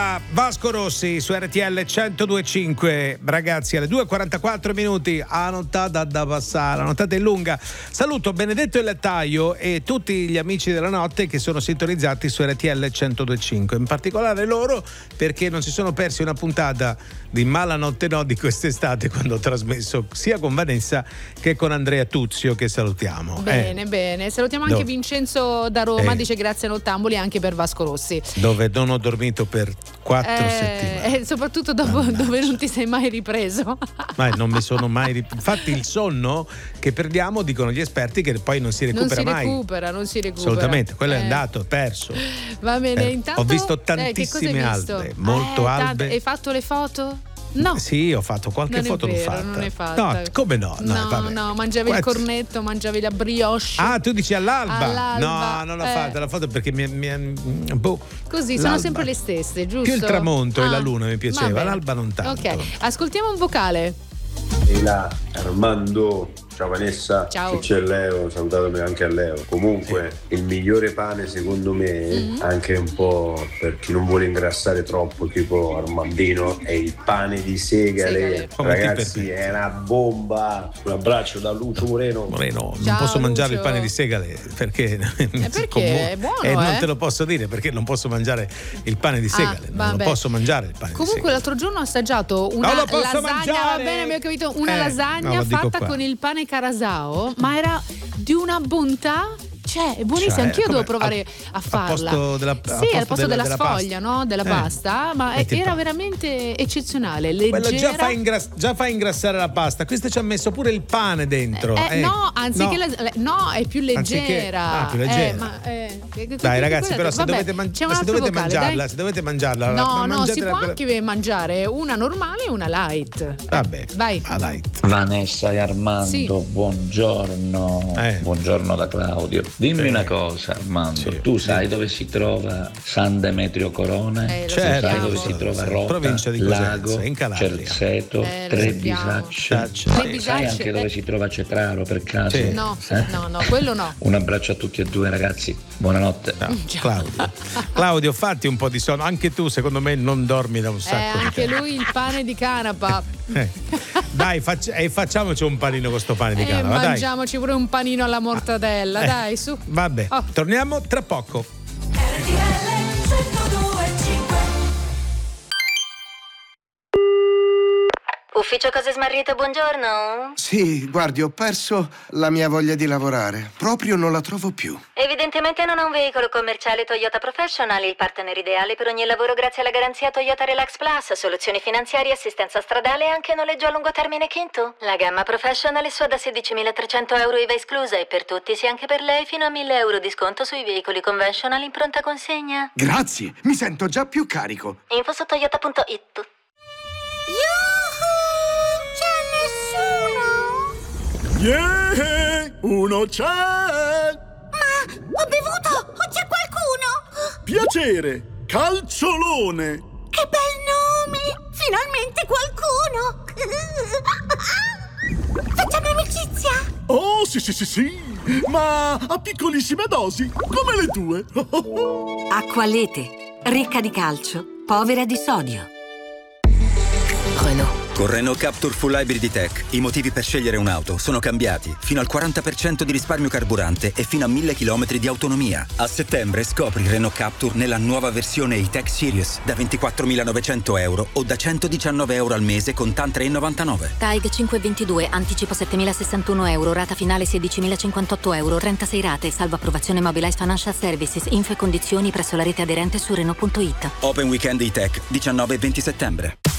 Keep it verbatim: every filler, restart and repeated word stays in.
Vasco Rossi su R T L centodue e cinque. Ragazzi, alle due e quarantaquattro minuti, a nottata da passare, la nottata è lunga. Saluto Benedetto il Lattaio e tutti gli amici della notte che sono sintonizzati su R T L centodue e cinque, in particolare loro perché non si sono persi una puntata di Malanotte No di quest'estate, quando ho trasmesso sia con Vanessa che con Andrea Tuzio, che salutiamo. Bene, eh. bene, salutiamo anche Dove? Vincenzo da Roma, Eh. dice grazie a Nottamboli anche per Vasco Rossi. Dove non ho dormito per quattro Eh, settimane. E soprattutto dopo, dove non ti sei mai ripreso. Ma non mi sono mai rip- infatti il sonno che perdiamo, dicono gli esperti, che poi non si Non recupera si mai. recupera, non si recupera. Assolutamente, quello Eh. è andato, è perso. Va bene, Eh, intanto ho visto eh, che cosa hai tantissime visto? albe, molto Eh, albe. tante- Hai fatto le foto? No. Sì, ho fatto qualche Non è foto, l'ho vero, fatta. non è fatta. No, come no? No, No, vabbè. no, mangiavi il Questo- cornetto, mangiavi la brioche. Ah, tu dici all'alba? All'alba, No, non l'ho eh. fatta la foto perché mi, mi boh. Così, sono L'alba. sempre le stesse, giusto? Più il tramonto e Ah, la luna mi va piaceva, bene. l'alba non tanto. Ok, ascoltiamo un vocale. E là, Armando, ciao Vanessa, Ciao. se c'è Leo, salutatemi anche a Leo. Comunque, il migliore pane secondo me, Mm-hmm. anche un po' per chi non vuole ingrassare troppo, tipo Armandino, è il pane di segale. Segale. Come ti Ragazzi, è una bomba. Un abbraccio da Lucio Moreno. Moreno, non Ciao, posso mangiare Lucio. il pane di segale perché, perché? È buono, eh, non eh? te lo posso dire perché non posso mangiare il pane di segale, non vabbè. lo posso mangiare il pane Comunque di segale. l'altro giorno ho assaggiato una Non lo posso lasagna, mangiare! va bene, abbiamo capito, una Eh, no, lasagna lo dico fatta qua. con il pane carasao, ma era di una bontà. Cioè, è buonissima, Cioè, anch'io come? devo provare Al- a al farla. posto della- al sì, posto al posto della- della, della sfoglia, pasta. no? Della Eh. pasta, ma Metti il era pane. veramente eccezionale, Quello leggera. già fa, ingras- già fa ingrassare la pasta. Questo ci ha messo pure il pane dentro. Eh, eh. no, anziché No. la- no, è più Anziché- leggera. ah, più leggera. Eh, ma, eh, che- che- Dai che- ragazzi, che- però se vabbè, dovete, man- c'è un se altro dovete vocale, mangiarla, dai. se dovete mangiarla, No, ma no, si mangiatela può quella- anche mangiare una normale e una light. Vabbè, Vai. ah, light. Vanessa e Armando, Sì. buongiorno. Eh. Buongiorno da Claudio. Dimmi Sì. una cosa, Armando. Sì. Tu sai dove si trova San Demetrio Corone? Eh, lo Tu Certo. sai sappiamo. dove si trova Sì, Rota, provincia di Cosenza, Lago, in Calabria. Cerzeto, Eh, lo Trebisacce? sappiamo. Sì. Trebisacce, Sai anche eh. dove si trova Cetraro per caso? Sì. No, Eh? no, no, quello no. Un abbraccio a tutti e due ragazzi, buonanotte. No, Claudio. Claudio, fatti un po' di sonno. Anche tu, secondo me, non dormi da un Eh, sacco di anche tempo. lui il pane di canapa. Eh. Dai, facci- eh, facciamoci un panino con sto pane di Eh, canapa, dai. mangiamoci pure un panino alla mortadella, Eh, dai, su. Vabbè, Oh. torniamo tra poco. Ufficio Cose Smarrite, buongiorno. Sì, guardi, ho perso la mia voglia di lavorare. Proprio non la trovo più. Evidentemente non ha un veicolo commerciale Toyota Professional, il partner ideale per ogni lavoro grazie alla garanzia Toyota Relax Plus, soluzioni finanziarie, assistenza stradale e anche noleggio a lungo termine Kinto. La gamma Professional è sua da sedicimilatrecento euro I V A esclusa e per tutti, sia anche per lei, fino a mille euro di sconto sui veicoli conventional in pronta consegna. Grazie, mi sento già più carico. Info su toyota punto it. Yeah! Uno c'è! Ho bevuto! O c'è qualcuno? Piacere! Calciolone! Che bel nome! Finalmente qualcuno! Facciamo amicizia! Oh, sì, sì, sì, sì! Ma a piccolissime dosi, come le tue! Acqualete, ricca di calcio, povera di sodio. Renault. Con Renault Captur Full Hybrid Tech i motivi per scegliere un'auto sono cambiati. Fino al quaranta per cento di risparmio carburante e fino a mille chilometri di autonomia. A settembre scopri Renault Captur nella nuova versione E-Tech Series da ventiquattromilanovecento euro o da centodiciannove euro al mese con TAN tre virgola novantanove. T A I G cinque ventidue, anticipo settemilasessantuno euro, rata finale sedicimilacinquantotto euro, trentasei rate, salvo approvazione Mobilize Financial Services, info e condizioni presso la rete aderente su Renault punto it. Open Weekend E-Tech diciannove e venti settembre.